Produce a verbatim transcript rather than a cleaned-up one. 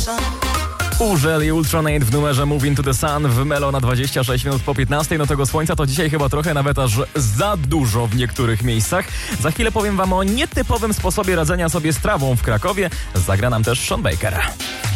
Urzel i Ultronate w numerze Moving to the Sun w Melo na dwadzieścia sześć minut po piętnastej. No tego słońca to dzisiaj chyba trochę nawet aż za dużo w niektórych miejscach. Za chwilę powiem wam o nietypowym sposobie radzenia sobie z trawą w Krakowie. Zagra nam też Sean Baker.